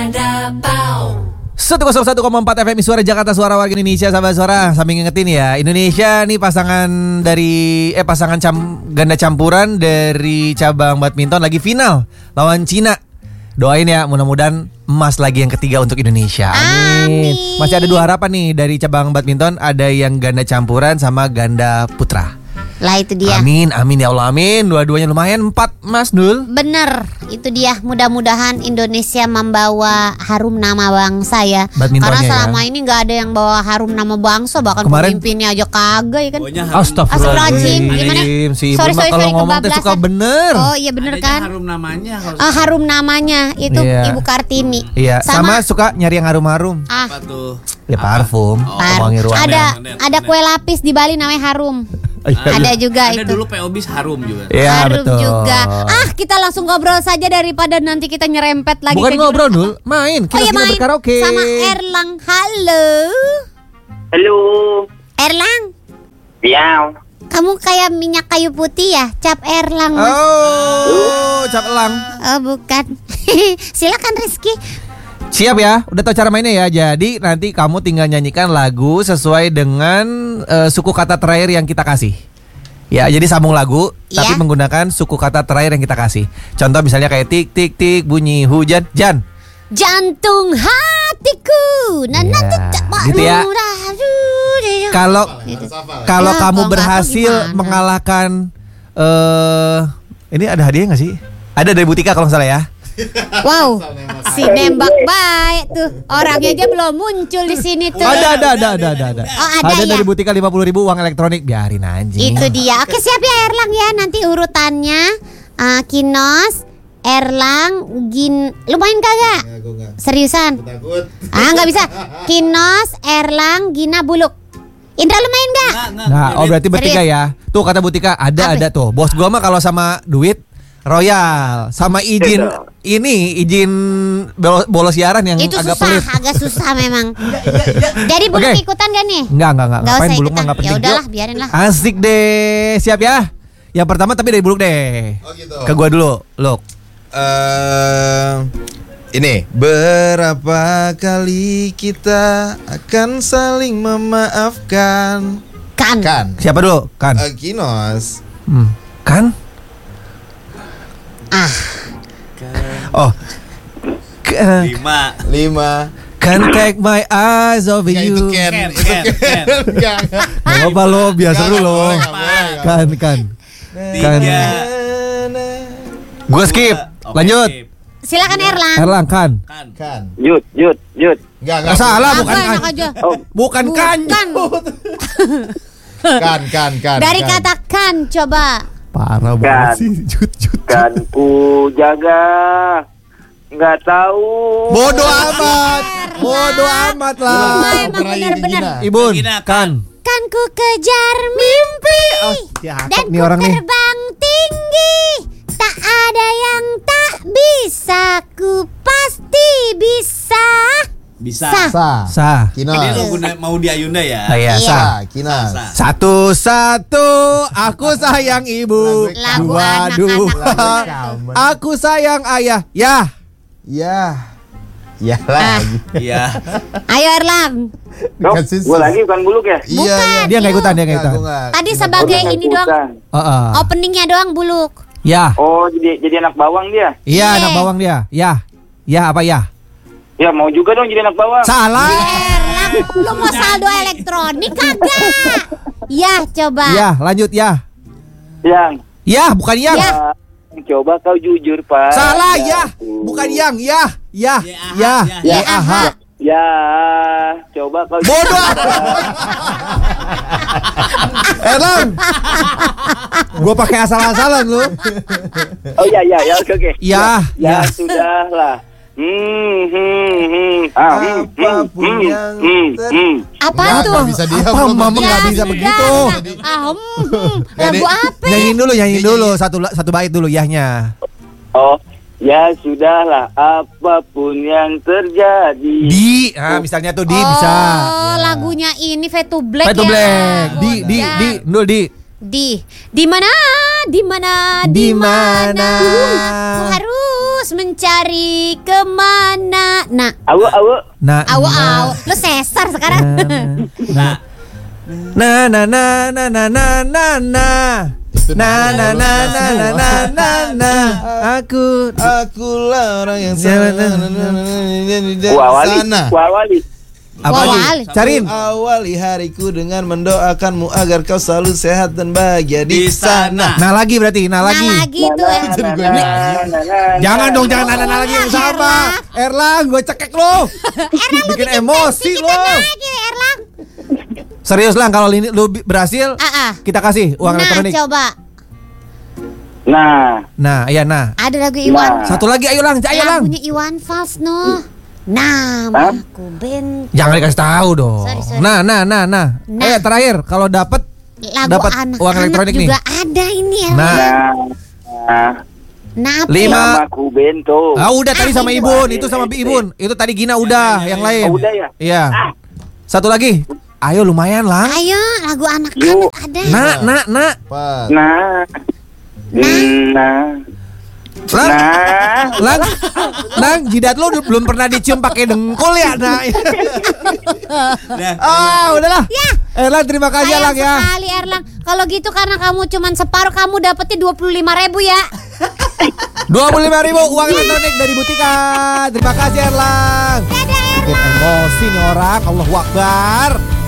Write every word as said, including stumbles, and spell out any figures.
Ganda Pau seratus satu koma empat F M Suara Jakarta, suara warga Indonesia. Sahabat suara, sambil ngingetin ya, Indonesia nih pasangan dari eh pasangan cam, ganda campuran dari cabang badminton lagi final lawan Cina. Doain ya, mudah-mudahan emas lagi yang ketiga untuk Indonesia. Amin. Amin. Masih ada dua harapan nih dari cabang badminton, ada yang ganda campuran sama ganda putra. Lah itu dia. Amin, amin ya Allah, amin. Dua-duanya lumayan, empat emas, Dul. Bener, itu dia. Mudah-mudahan Indonesia membawa harum nama bangsa ya. Karena selama ya. ini gak ada yang bawa harum nama bangsa. Bahkan kemarin, pemimpinnya aja kagak ya kan. Astagfirullahaladzim. Gimana? Si sorry, sorry, kalau sorry, ngomong teh suka bener. Oh iya bener ada kan. Harum namanya. Ah, harum namanya itu iya. Ibu Kartini. Iya. Sama, sama suka nyari yang harum-harum. Ah. Apa tuh? Ya parfum. Oh. Wangi ruangan. Ada ada kue lapis di Bali namanya harum. Ah, ada juga ada itu. Dulu P O B harum juga. Ya, harum betul. juga. Ah, kita langsung ngobrol saja daripada nanti kita nyerempet lagi. Bukan ngobrol dulu, main. Kita, oh, iya, kita main berkaraoke. sama Erlang. Halo. Halo. Erlang. Piau. Kamu kayak minyak kayu putih ya, cap Erlang. Mas. Oh, cap elang. Oh, bukan. Silakan Rizky. Siap ya, udah tahu cara mainnya ya. Jadi nanti kamu tinggal nyanyikan lagu sesuai dengan uh, suku kata terakhir yang kita kasih. Ya, jadi sambung lagu ya. Tapi menggunakan suku kata terakhir yang kita kasih. Contoh misalnya kayak tik tik tik bunyi hujan, jan. Jantung hatiku. Nah, ya, gitu ya. Kalau kalau kamu berhasil mengalahkan uh, ini ada hadiah nggak sih? Ada dari Butika kalau nggak salah ya. Wow, si nembak baik tuh. Orangnya aja belum muncul di sini tuh. Ada, ada, ada, ada, ada. ada. Oh, ada, ada ya? dari Butika lima puluh ribu uang elektronik, biarin aja. Itu dia. Oke, siap ya Erlang ya. Nanti urutannya uh, Kinos, Erlang, Gin. Lumayan kagak? Seriusan? Ah, nggak bisa. Kinos, Erlang, Gina, Buluk. Indra lumayan nggak? Nah, oh berarti bertiga ya. Tuh kata Butika, ada, ada tuh. Bos gua mah kalau sama duit royal, sama izin ini izin bolos, bolos siaran yang itu agak susah, pelit. agak susah memang. Jadi Buluk okay. ikutan gak nih? Enggak, enggak, enggak. Gak usah Buluk ikutan. Mah Ya udahlah, biarin lah. Asik deh, siap ya. Yang pertama tapi dari Buluk deh. Oh gitu. Ke gua dulu, Luk. Uh, ini berapa kali kita akan saling memaafkan? Kan. Kan. Siapa dulu? Kan. Uh, Kinos. Hmm. Kan? Ah. Oh. K- Lima. Lima. Can't take my eyes over Nggak, you. itu Ken. Ken, Itu Ken, Ken. Nggak, nggak. Gak apa lo, biasa Nggak, dulu lo. nggak boleh, nggak boleh. Kan, kan. Kan. Tiga. Gue skip. Oke, Lanjut. skip. Silakan Erlang. Erlang, kan. Kan. Kan. Yud, Yud, Yud. Enggak, Gak salah, bukan Apa, kan. enak aja. Oh, Bukan kan. Bukan. Kan, kan, kan. Dari kan. kata kan, coba. Parah Kan. banget sih. Jut, jut, jut. kan ku jaga. Nggak tahu. Bodoh amat. Bodoh amat lah. Emang, emang Pernah ini bener-bener. Gina. Ibun, Gina, kan. Kan ku kejar mimpi Ya, dan nih ku orang nih. terbang tinggi. Tak ada yang tak bisa, ku pasti bisa. Bisa. Sah. Sa. Sah. Kinos. Ini lo guna, mau di Ayunda ya? Ah, iya, Iya. sah. Sa. Kinos. Sa. Satu-satu, aku sayang ibu. Lagu Dua, anak-anak. dua, aku sayang ayah. Ya. Ya. Ya Ah. lagi. Iya. Ayo Erlang. Dok, Kasih gue sus. lagi bukan Buluk ya? Iya, Bukan. iya. Dia nggak ikutan, dia nggak Nggak, ikutan. gua nggak. Tadi Nggak. sebagai Oh, ini doang. ikutan. Heeh. Openingnya doang Buluk. Ya. Oh, jadi jadi anak bawang dia. Iya, Iya. anak bawang dia. Ya. Ya apa ya? Ya mau juga dong jadi anak bawang. Salah. Erlang, lu mau saldo elektronik kagak? Ya, coba. Ya, lanjut ya. Yang. Ya, bukan yang. Ya. Ah, coba kau jujur Pak. Salah ya. Bukan yang. Ya. Ya. Ya. Ya. Ya. Aha. Ya, coba kau. Bodoh. Erlang. Gue pakai asal-asalan lu. Oh ya ya ya oke oke. Ya, Ya, ya. sudah lah. Hmm, hmm, hmm. Ah, hmm, hmm, Apapun hmm, yang hmm, ter- hmm. Apa Apa tuh? bisa diam? Apa, lu? Mama nggak Ya, bisa sudah. begitu. Ah, hmm, hmm. Lagu Jadi- apa? Nyanyiin dulu, nyanyiin dulu satu satu bait dulu yahnya. Oh, ya sudahlah. Apapun yang terjadi. Di, ah misalnya tuh di oh, bisa. lagunya ini Fade to Black Fade to ya. Black. Di, di, Ya. di, nul di. Di. Di mana? Di mana? Di mana? Ku harus mencari kemana. Nah, Awu awu. Nah, awu awu. Lu sesar sekarang. Nah, nah, nah, nah, nah, nah, nah, nah, nah. Nah, nah, nah, nah, nah, nah, nah, nah. Aku, Akulah orang yang Jangan- Wawali. sana. Wawali. apa Wawali. lagi? Cariin. Awali hariku dengan mendoakanmu agar kau selalu sehat dan bahagia di Di sana. sana. Nah lagi berarti, nah Nah, lagi. lagi tuh. Nah, nah, nah, nah, nah, Jangan nah. dong, jangan nana nana lagi yang sama. Erlang, gue cekek lo. Bikin emosi lo. Lagi Erlang. Serius Lang, kalau ini lu bi- berhasil, Ah, ah. kita kasih uang Nah, elektronik. coba. Nah, Nah, iya nah. Ada lagu Iwan. Nah. Satu lagi, ayo Lang, ayo Lang. Lagunya Iwan Fals no. Namaku Ben. Jangan dikasih tahu dong. Sorry, sorry. Nah, nah, nah, nah. Nah. Eh, terakhir, kalau dapat Lagu dapat anak-anak uang elektronik nih. juga ada ini ya. Nah, nah, nah. Nah, apa Lima. ya? Namaku Bento. ah udah tadi sama Ah, Ibun, itu sama Bi Ibun. Itu tadi Gina udah, yang lain. Oh, udah ya? Iya. Ah. Satu lagi. Ayo lumayan Lang. Ayo, lagu anak-anak Yuk. ada. Nah, nah, nah. Empat. Nah, nah, Lang, nah. Lang, Lang, jidat lo udah- belum pernah dicium pakai dengkul ya, nah. Nah, Ah, udahlah. Ya. Erlang, terima kasih Sayang Lang ya. sekali Erlang. Kalau gitu karena kamu cuman separuh, kamu dapetnya dua puluh lima ribu ya. dua puluh lima ribu uang elektronik dari Butika. Terima kasih Erlang. Dadah Erlang. Bikin emosi nih orang. Allahu Akbar.